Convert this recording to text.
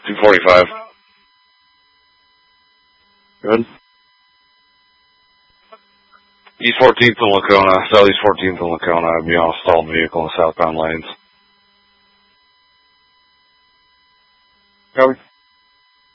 245. Good. East 14th and Lacona, Southeast 14th and Lacona. I'd be on a stalled vehicle in southbound lanes. Copy.